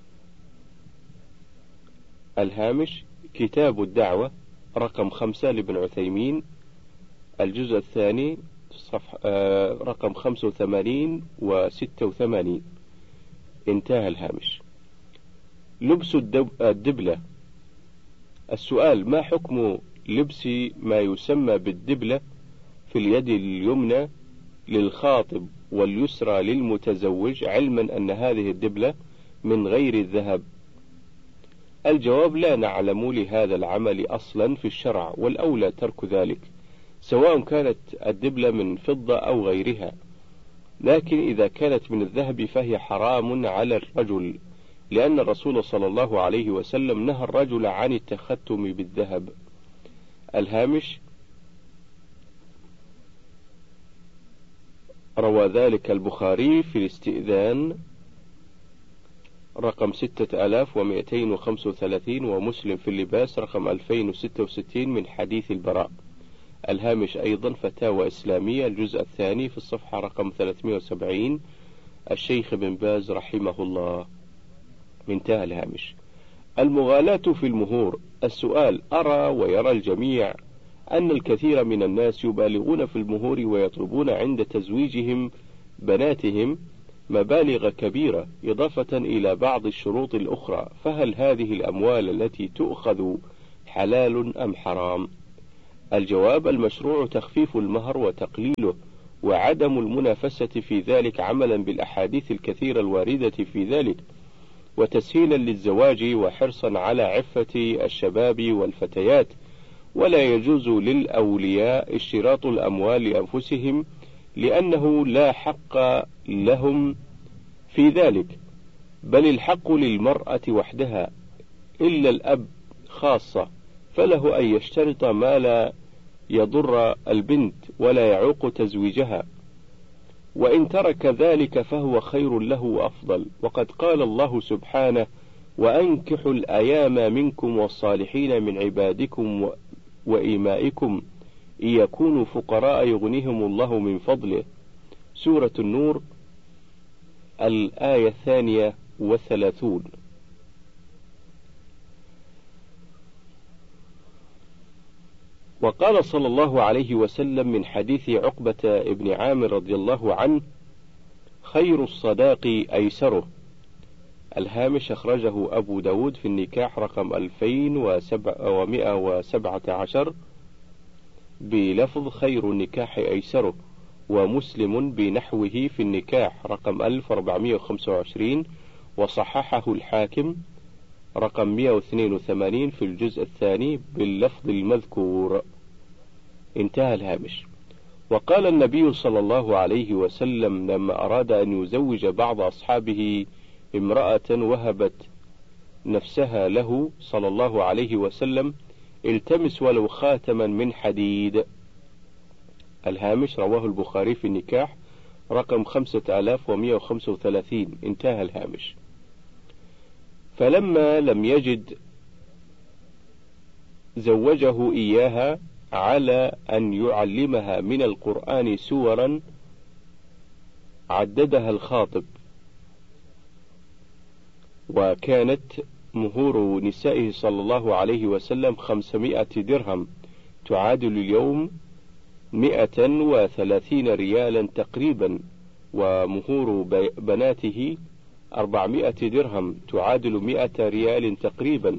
الهامش كتاب الدعوة رقم خمسة لابن عثيمين، الجزء الثاني صفحة آه رقم خمسة وثمانين وستة وثمانين. انتهى الهامش. لبس الدبلة. السؤال: ما حكم لبس ما يسمى بالدبلة في اليد اليمنى للخاطب واليسرى للمتزوج، علما أن هذه الدبلة من غير الذهب؟ الجواب: لا نعلم لهذا العمل أصلا في الشرع، والأولى ترك ذلك، سواء كانت الدبلة من فضة أو غيرها، لكن إذا كانت من الذهب فهي حرام على الرجل، لأن الرسول صلى الله عليه وسلم نهى الرجل عن التختم بالذهب. الهامش روى ذلك البخاري في الاستئذان رقم ستة آلاف ومئتين وخمسة وثلاثين، ومسلم في اللباس رقم ألفين وستة وستين من حديث البراء. الهامش أيضا فتاوى إسلامية الجزء الثاني في الصفحة رقم ثلاثمئة وسبعين، الشيخ ابن باز رحمه الله. انتهى الهامش. المغالاة في المهور. السؤال: أرى ويرى الجميع أن الكثير من الناس يبالغون في المهور ويطلبون عند تزويجهم بناتهم مبالغ كبيرة إضافة إلى بعض الشروط الأخرى، فهل هذه الأموال التي تؤخذ حلال أم حرام؟ الجواب: المشروع تخفيف المهر وتقليله، وعدم المنافسة في ذلك عملا بالأحاديث الكثيرة الواردة في ذلك، وتسهيلا للزواج وحرصا على عفة الشباب والفتيات. ولا يجوز للأولياء اشتراط الأموال لأنفسهم، لأنه لا حق لهم في ذلك، بل الحق للمرأة وحدها، إلا الأب خاصة، فله أن يشترط ما لا يضر البنت ولا يعوق تزويجها، وإن ترك ذلك فهو خير له وأفضل. وقد قال الله سبحانه: وأنكحوا الأيام منكم والصالحين من عبادكم وإيمائكم إن يكونوا فقراء يغنيهم الله من فضله. سورة النور الآية الثانية والثلاثون. وقال صلى الله عليه وسلم من حديث عقبة ابن عامر رضي الله عنه: خير الصداق أيسره. الهامش أخرجه أبو داود في النكاح رقم ألفين ومئة وسبعة عشر بلفظ خير النكاح أيسره، ومسلم بنحوه في النكاح رقم ألف وأربعمئة وخمسة وعشرين، وصححه الحاكم رقم مئة واثنين وثمانين في الجزء الثاني باللفظ المذكور. انتهى الهامش. وقال النبي صلى الله عليه وسلم لما أراد أن يزوج بعض أصحابه امرأة وهبت نفسها له صلى الله عليه وسلم: التمس ولو خاتما من حديد. الهامش رواه البخاري في النكاح رقم خمسة آلاف ومئة وخمسة وثلاثين. انتهى الهامش. فلما لم يجد زوجه إياها على أن يعلمها من القرآن سورا عددها الخاطب، وكانت مهور نسائه صلى الله عليه وسلم خمسمائة درهم، تعادل اليوم مئة وثلاثين ريالا تقريبا، ومهور بناته أربعمائة درهم، تعادل مئة ريال تقريبا.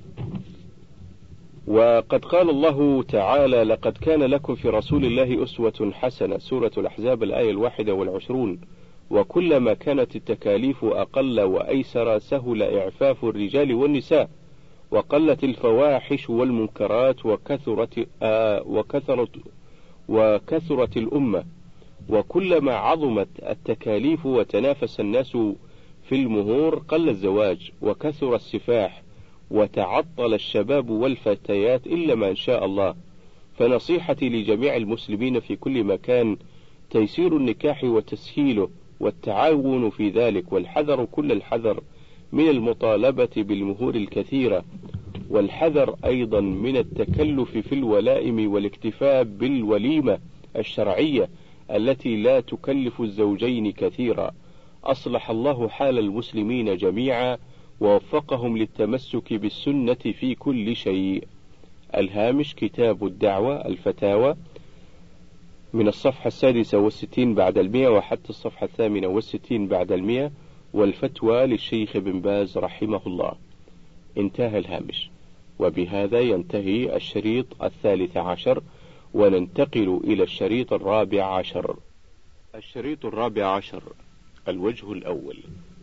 وقد قال الله تعالى: لقد كان لكم في رسول الله أسوة حسنة، سورة الأحزاب الآية الواحدة والعشرون. وكلما كانت التكاليف أقل وأيسر سهل إعفاف الرجال والنساء، وقلت الفواحش والمنكرات، وكثرت آه وكثرت وكثرت الأمة. وكلما عظمت التكاليف وتنافس الناس في المهور قل الزواج وكثر السفاح وتعطل الشباب والفتيات إلا ما شاء الله. فنصيحتي لجميع المسلمين في كل مكان تيسير النكاح وتسهيله والتعاون في ذلك، والحذر كل الحذر من المطالبة بالمهور الكثيرة، والحذر أيضا من التكلف في الولائم والاكتفاء بالوليمة الشرعية التي لا تكلف الزوجين كثيرا. أصلح الله حال المسلمين جميعا ووفقهم للتمسك بالسنة في كل شيء. الهامش كتاب الدعوة الفتاوى من الصفحة السادسة والستين بعد المئة وحتى الصفحة الثامنة والستين بعد المئة، والفتوى للشيخ بن باز رحمه الله. انتهى الهامش. وبهذا ينتهي الشريط الثالث عشر، وننتقل إلى الشريط الرابع عشر. الشريط الرابع عشر: الوجه الأول: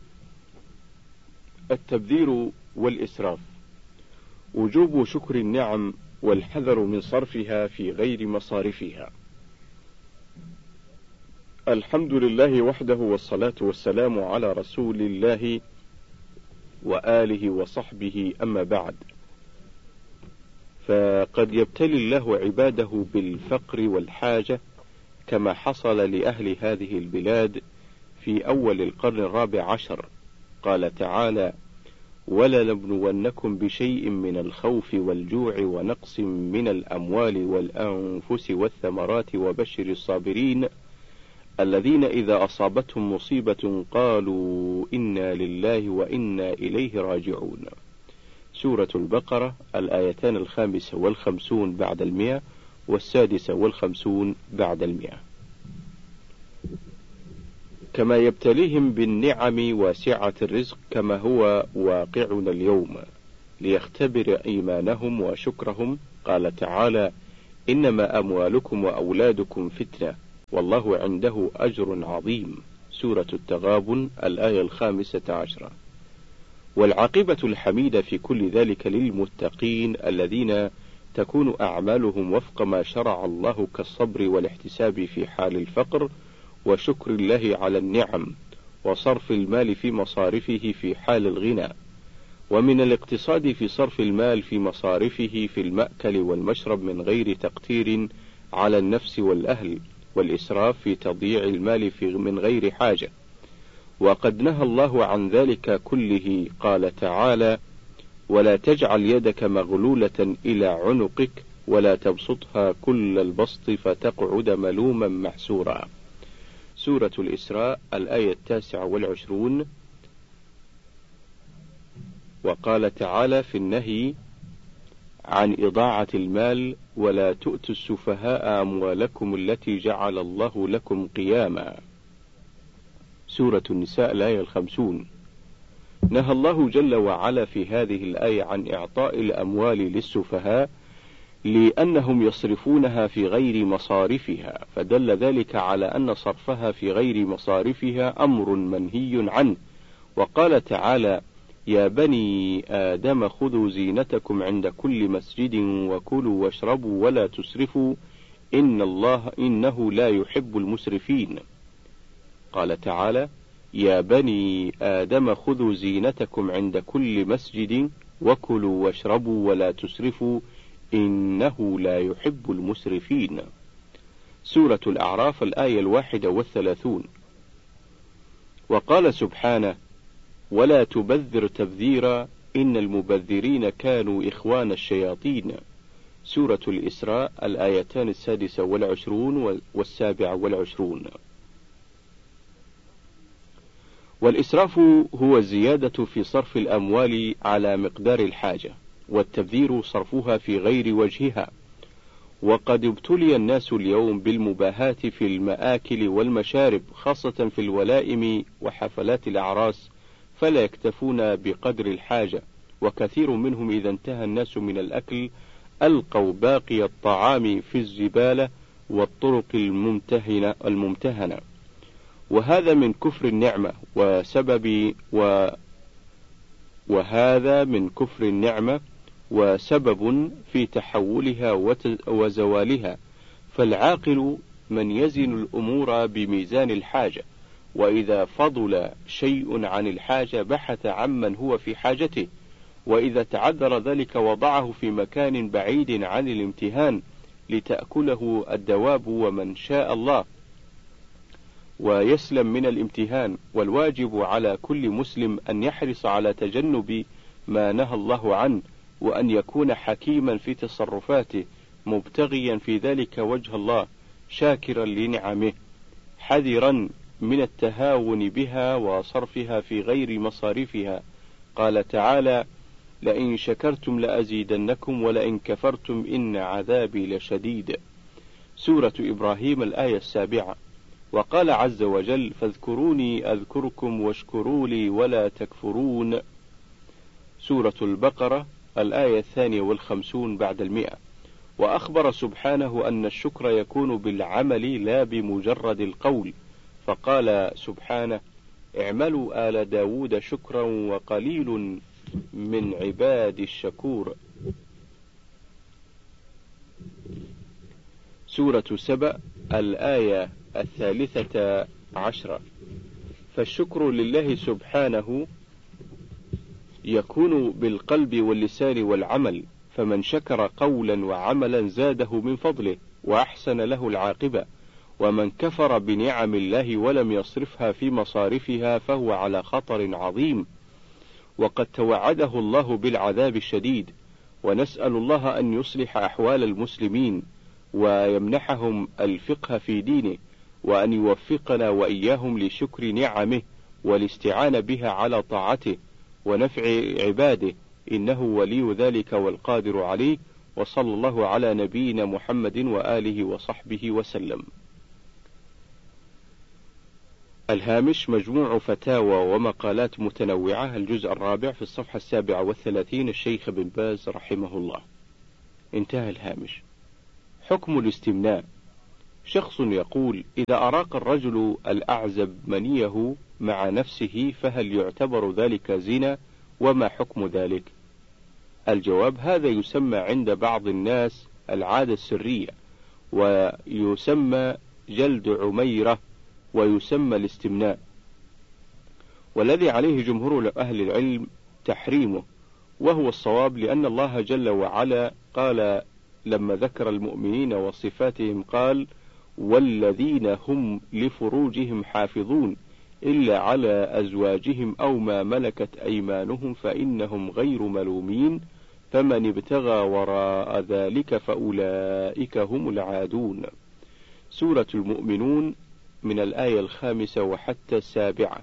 التبذير والإسراف، وجوب شكر النعم والحذر من صرفها في غير مصارفها. الحمد لله وحده، والصلاة والسلام على رسول الله وآله وصحبه، أما بعد. فقد يبتلي الله عباده بالفقر والحاجة كما حصل لأهل هذه البلاد في أول القرن الرابع عشر. قال تعالى: ولنبلونكم بشيء من الخوف والجوع ونقص من الأموال والأنفس والثمرات وبشر الصابرين الذين إذا أصابتهم مصيبة قالوا إنا لله وإنا إليه راجعون. سورة البقرة الآيتان الخامسة والخمسون بعد المئة والسادسة والخمسون بعد المئة. كما يبتليهم بالنعم واسعة الرزق كما هو واقعنا اليوم ليختبر إيمانهم وشكرهم، قال تعالى: إنما أموالكم وأولادكم فتنة والله عنده أجر عظيم. سورة التغابن الآية الخامسة عشرة. والعاقبة الحميدة في كل ذلك للمتقين الذين تكون أعمالهم وفق ما شرع الله كالصبر والاحتساب في حال الفقر، وشكر الله على النعم، وصرف المال في مصارفه في حال الغنى، ومن الاقتصاد في صرف المال في مصارفه في المأكل والمشرب من غير تقتير على النفس والأهل، والإسراف في تضييع المال في من غير حاجة. وقد نهى الله عن ذلك كله، قال تعالى: ولا تجعل يدك مغلولة إلى عنقك ولا تبسطها كل البسط فتقعد ملوما محسورا. سورة الإسراء الآية التاسعة والعشرون. وقال تعالى في النهي عن إضاعة المال: ولا تؤتوا السفهاء أموالكم التي جعل الله لكم قياما. سورة النساء الآية الخمسون. نهى الله جل وعلا في هذه الآية عن إعطاء الأموال للسفهاء لأنهم يصرفونها في غير مصارفها، فدل ذلك على أن صرفها في غير مصارفها أمر منهي عنه. وقال تعالى: يا بني آدم خذوا زينتكم عند كل مسجد وكلوا واشربوا ولا تسرفوا إن الله إنه لا يحب المسرفين. قال تعالى: يا بني آدم خذوا زينتكم عند كل مسجد وكلوا واشربوا ولا تسرفوا إنه لا يحب المسرفين. سورة الأعراف الآية الواحدة والثلاثون. وقال سبحانه: ولا تبذر تبذيرا إن المبذرين كانوا إخوان الشياطين. سورة الإسراء الآيتان السادسة والعشرون والسابعة والعشرون. والإسراف هو الزيادة في صرف الأموال على مقدار الحاجة، والتبذير صرفها في غير وجهها. وقد ابتلي الناس اليوم بالمباهاة في المآكل والمشارب، خاصة في الولائم وحفلات الأعراس، فلا يكتفون بقدر الحاجة، وكثير منهم إذا انتهى الناس من الأكل ألقوا باقي الطعام في الزبالة والطرق الممتهنة الممتهنة وهذا من كفر النعمة وسبب و وهذا من كفر النعمة وسبب في تحولها وزوالها. فالعاقل من يزن الأمور بميزان الحاجة، وإذا فضل شيء عن الحاجة بحث عمن هو في حاجته، وإذا تعذر ذلك وضعه في مكان بعيد عن الامتهان لتأكله الدواب ومن شاء الله ويسلم من الامتهان. والواجب على كل مسلم أن يحرص على تجنب ما نهى الله عنه، وأن يكون حكيما في تصرفاته مبتغيا في ذلك وجه الله، شاكرا لنعمه، حذرا من التهاون بها وصرفها في غير مصارفها. قال تعالى: لئن شكرتم لأزيدنكم ولئن كفرتم إن عذابي لشديد. سورة إبراهيم الآية السابعة. وقال عز وجل: فاذكروني أذكركم واشكروا لي ولا تكفرون. سورة البقرة الآية الثانية والخمسون بعد المئة. وأخبر سبحانه أن الشكر يكون بالعمل لا بمجرد القول، فقال سبحانه: اعملوا آل داود شكرا وقليل من عباد الشكور. سورة سبأ الآية الثالثة عشرة. فالشكر لله سبحانه يكون بالقلب واللسان والعمل، فمن شكر قولا وعملا زاده من فضله وأحسن له العاقبة، ومن كفر بنعم الله ولم يصرفها في مصارفها فهو على خطر عظيم، وقد توعده الله بالعذاب الشديد. ونسأل الله أن يصلح أحوال المسلمين ويمنحهم الفقه في دينه، وأن يوفقنا وإياهم لشكر نعمه والاستعانة بها على طاعته ونفع عباده، إنه ولي ذلك والقادر عليه، وصلى الله على نبينا محمد وآله وصحبه وسلم. الهامش: مجموع فتاوى ومقالات متنوعة، الجزء الرابع، في الصفحة السابعة والثلاثين، الشيخ بن باز رحمه الله. انتهى الهامش. حكم الاستمناء: شخص يقول: إذا أراق الرجل الأعزب منيه مع نفسه فهل يعتبر ذلك زنا؟ وما حكم ذلك؟ الجواب: هذا يسمى عند بعض الناس العادة السرية، ويسمى جلد عميرة، ويسمى الاستمناء، والذي عليه جمهور أهل العلم تحريمه، وهو الصواب، لأن الله جل وعلا قال لما ذكر المؤمنين وصفاتهم قال: والذين هم لفروجهم حافظون إلا على أزواجهم أو ما ملكت أيمانهم فإنهم غير ملومين، فمن ابتغى وراء ذلك فأولئك هم العادون. سورة المؤمنون من الآية الخامسة وحتى السابعة.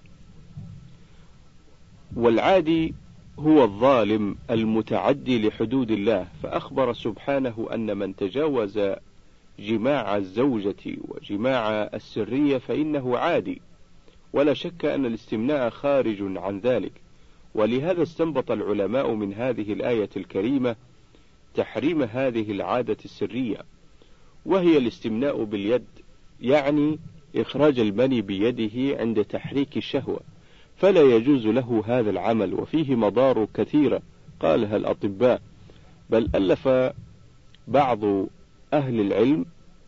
والعادي هو الظالم المتعدي لحدود الله، فأخبر سبحانه أن من تجاوز جماع الزوجة وجماع السرية فإنه عادي، ولا شك أن الاستمناء خارج عن ذلك، ولهذا استنبط العلماء من هذه الآية الكريمة تحريم هذه العادة السرية، وهي الاستمناء باليد، يعني إخراج المني بيده عند تحريك الشهوة، فلا يجوز له هذا العمل، وفيه مضار كثيرة قالها الأطباء، بل ألف بعض أهل العلم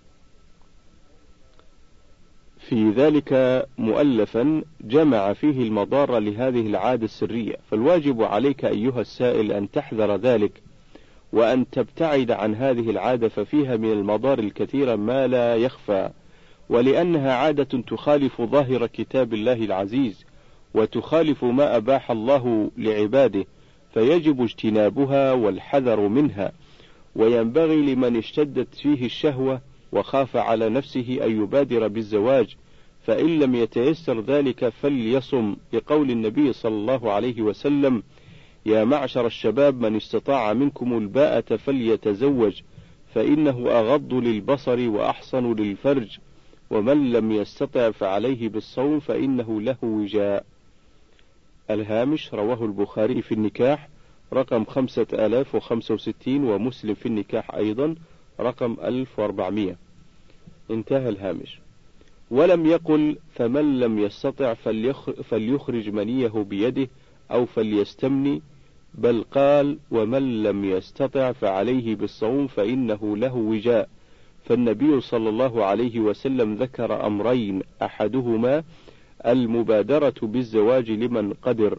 في ذلك مؤلفا جمع فيه المضار لهذه العادة السرية، فالواجب عليك أيها السائل أن تحذر ذلك، وأن تبتعد عن هذه العادة، ففيها من المضار الكثير ما لا يخفى، ولأنها عادة تخالف ظاهر كتاب الله العزيز، وتخالف ما أباح الله لعباده، فيجب اجتنابها والحذر منها، وينبغي لمن اشتدت فيه الشهوة وخاف على نفسه أن يبادر بالزواج، فإن لم يتيسر ذلك فليصم، لقول النبي صلى الله عليه وسلم: يا معشر الشباب من استطاع منكم الباءة فليتزوج، فإنه أغض للبصر وأحصن للفرج، ومن لم يستطع فعليه بالصوم فإنه له وجاء. الهامش: رواه البخاري في النكاح رقم خمسة آلاف وخمسة وستين، ومسلم في النكاح أيضا رقم ألف وأربعمائة. انتهى الهامش. ولم يقل فمن لم يستطع فليخرج منيه بيده أو فليستمني، بل قال ومن لم يستطع فعليه بالصوم فإنه له وجاء، فالنبي صلى الله عليه وسلم ذكر أمرين: أحدهما المبادرة بالزواج لمن قدر،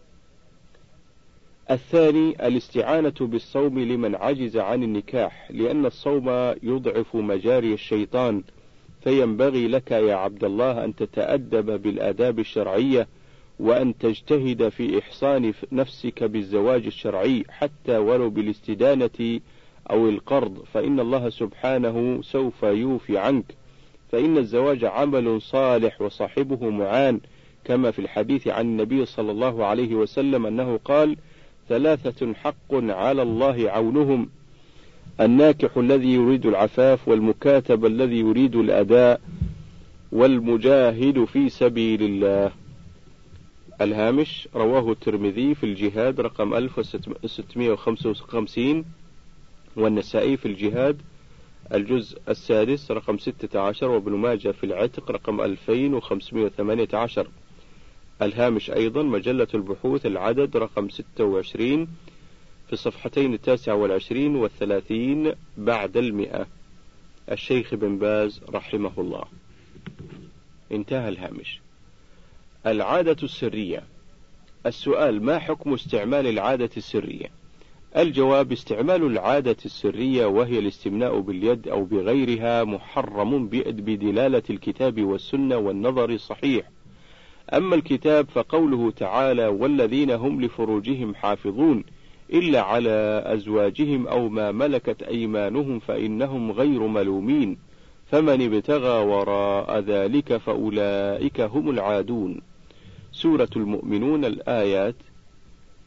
الثاني الاستعانة بالصوم لمن عجز عن النكاح، لأن الصوم يضعف مجاري الشيطان، فينبغي لك يا عبد الله أن تتأدب بالآداب الشرعية، وأن تجتهد في إحصان نفسك بالزواج الشرعي، حتى ولو بالاستدانة أو القرض، فإن الله سبحانه سوف يوفي عنك، فإن الزواج عمل صالح وصاحبه معان، كما في الحديث عن النبي صلى الله عليه وسلم أنه قال: ثلاثة حق على الله عونهم: الناكح الذي يريد العفاف، والمكاتب الذي يريد الأداء، والمجاهد في سبيل الله. الهامش: رواه الترمذي في الجهاد رقم ألف وستمائة وخمسة وخمسين، والنسائي في الجهاد الجزء السادس رقم ستة عشر، وابن ماجه في العتق رقم ألفين وخمسمائة وثمانية عشر. الهامش أيضا: مجلة البحوث العدد رقم ستة وعشرين في الصفحتين التاسعة والعشرين والثلاثين بعد المئة، الشيخ بن باز رحمه الله. انتهى الهامش. العادة السرية. السؤال: ما حكم استعمال العادة السرية؟ الجواب: استعمال العادة السرية وهي الاستمناء باليد أو بغيرها محرم بدلالة الكتاب والسنة والنظر الصحيح. أما الكتاب فقوله تعالى: والذين هم لفروجهم حافظون إلا على أزواجهم أو ما ملكت أيمانهم فإنهم غير ملومين، فمن ابتغى وراء ذلك فأولئك هم العادون. سورة المؤمنون الآيات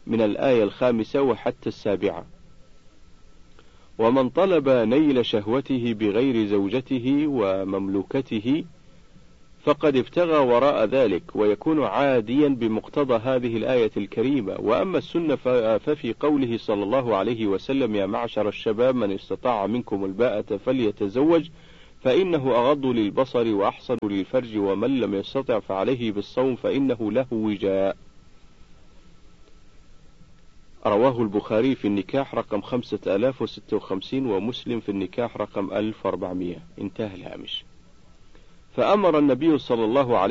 من الآية الخامسة وحتى السابعة. ومن طلب نيل شهوته بغير زوجته ومملوكته فقد ابتغى وراء ذلك، ويكون عاديا بمقتضى هذه الآية الكريمة. وأما السنة ففي قوله صلى الله عليه وسلم: يا معشر الشباب من استطاع منكم الباءة فليتزوج فإنه أغض للبصر وأحصن للفرج، ومن لم يستطع فعليه بالصوم فإنه له وجاء. رواه البخاري في النكاح رقم خمسة آلاف وستة وخمسين، ومسلم في النكاح رقم ألف وأربعمائة. انتهى الهامش. فأمر النبي صلى الله عليه